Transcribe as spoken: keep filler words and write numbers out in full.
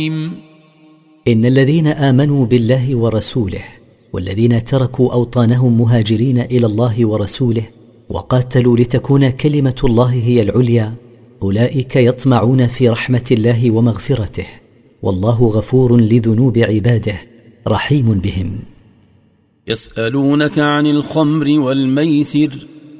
إن الذين آمنوا بالله ورسوله والذين تركوا أوطانهم مهاجرين إلى الله ورسوله وقاتلوا لتكون كلمة الله هي العليا أولئك يطمعون في رحمة الله ومغفرته، والله غفور لذنوب عباده رحيم بهم. يسألونك عن الخمر والميسر